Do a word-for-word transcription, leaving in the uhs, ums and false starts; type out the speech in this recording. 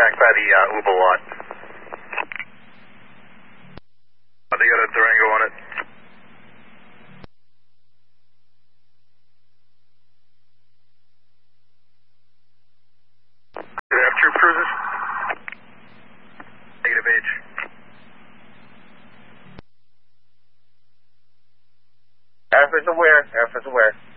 back by the uh, Uber lot. They got a Durango on it. Do they have troop cruisers? Negative H. Alpha is aware. Alpha is aware.